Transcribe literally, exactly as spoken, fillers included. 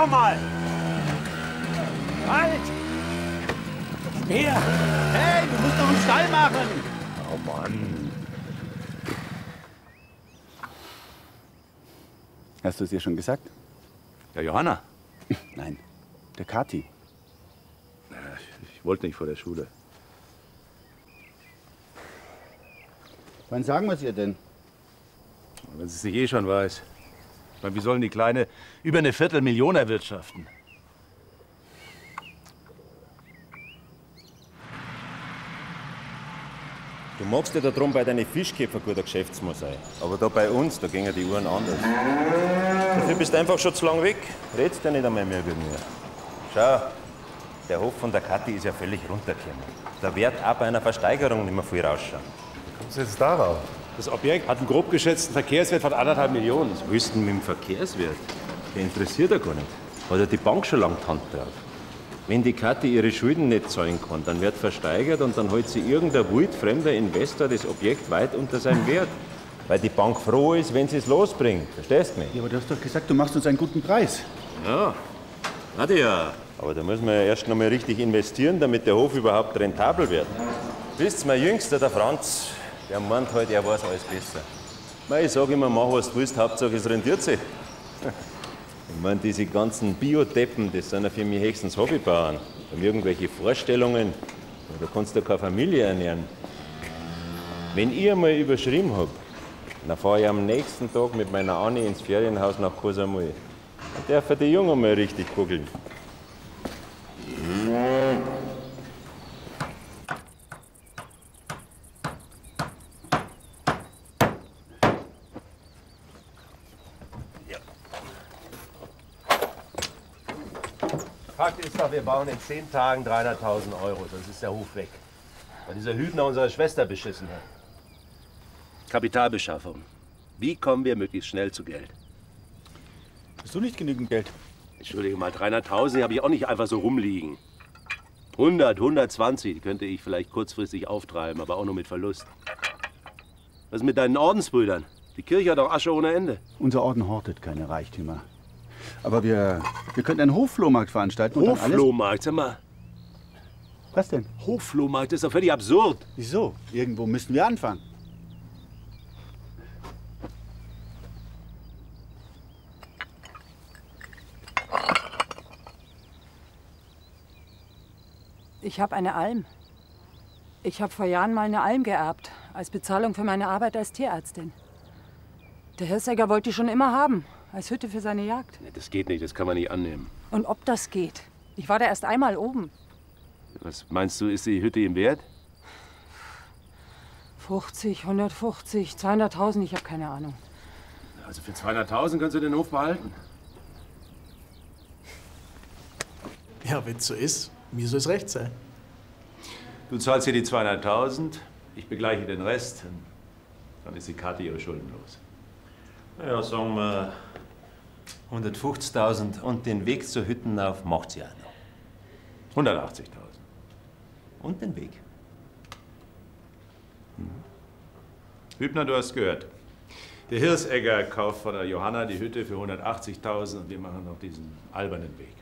doch mal! Halt! Hier! Hey, du musst doch einen Stall machen! Oh Mann. Hast du es ihr schon gesagt? Der Johanna? Nein, der Kathi. Ich wollte nicht vor der Schule. Wann sagen wir es ihr denn? Wenn sie es nicht eh schon weiß. Ich meine, wie sollen die Kleine über eine Viertelmillion erwirtschaften? Du magst ja da drum bei deinen Fischkäfer guter Geschäftsmann sein. Aber da bei uns, da gingen die Uhren anders. Dafür bist du einfach schon zu lang weg. Redst ja nicht einmal mehr mit mir. Schau, der Hof von der Kathi ist ja völlig runtergekommen. Der Wert auch bei einer Versteigerung nicht mehr viel rausschauen. Wie kommst du jetzt darauf? Das Objekt hat einen grob geschätzten Verkehrswert von anderthalb Millionen. Was willst du denn mit dem Verkehrswert? Der interessiert ja gar nicht. Hat ja die Bank schon lange die Hand drauf. Wenn die Kathi ihre Schulden nicht zahlen kann, dann wird versteigert und dann holt sie irgendein wildfremder Investor das Objekt weit unter seinem Wert. Weil die Bank froh ist, wenn sie es losbringt. Verstehst du mich? Ja, aber du hast doch gesagt, du machst uns einen guten Preis. Ja, hat ja. Aber da müssen wir ja erst noch mal richtig investieren, damit der Hof überhaupt rentabel wird. Wisst ihr, mein Jüngster, der Franz, der meint halt, er weiß alles besser. Mei, ich sag immer, mach was du willst, Hauptsache es rentiert sich. Ich meine, diese ganzen Biodeppen, das sind ja für mich höchstens Hobbybauern. Die haben irgendwelche Vorstellungen, da kannst du keine Familie ernähren. Wenn ich einmal überschrieben hab, dann fahre ich am nächsten Tag mit meiner Anni ins Ferienhaus nach Koh Samui. Dann darf die Jungen mal richtig kugeln. Fakt ist doch, wir bauen in zehn Tagen dreihunderttausend Euro, sonst ist der Hof weg. Weil dieser Hübner unsere Schwester beschissen hat. Kapitalbeschaffung. Wie kommen wir möglichst schnell zu Geld? Hast du nicht genügend Geld? Entschuldige mal, dreihunderttausend habe ich auch nicht einfach so rumliegen. hundert, hundertzwanzig, die könnte ich vielleicht kurzfristig auftreiben, aber auch nur mit Verlust. Was ist mit deinen Ordensbrüdern? Die Kirche hat doch Asche ohne Ende. Unser Orden hortet keine Reichtümer. Aber wir, wir könnten einen Hofflohmarkt veranstalten und dann alles... Hofflohmarkt, sag mal. Was denn? Hofflohmarkt ist doch völlig absurd. Wieso? Irgendwo müssen wir anfangen. Ich habe eine Alm. Ich habe vor Jahren mal eine Alm geerbt, als Bezahlung für meine Arbeit als Tierärztin. Der Hirsegger wollte die schon immer haben, als Hütte für seine Jagd. Nee, das geht nicht, das kann man nicht annehmen. Und ob das geht? Ich war da erst einmal oben. Was meinst du, ist die Hütte ihm wert? fünfzig, hundertfünfzig, zweihunderttausend, ich habe keine Ahnung. Also für zweihunderttausend kannst du den Hof behalten. Ja, wenn es so ist, mir soll es recht sein. Du zahlst hier die zweihunderttausend, ich begleiche den Rest. Und dann ist die Kathi ihre Schulden los. Ja, sagen wir hundertfünfzigtausend und den Weg zur Hüttenauf macht sie auch noch. hundertachtzigtausend. Und den Weg. Hm. Hübner, du hast gehört. Der Hirsegger kauft von der Johanna die Hütte für hundertachtzigtausend und wir machen noch diesen albernen Weg.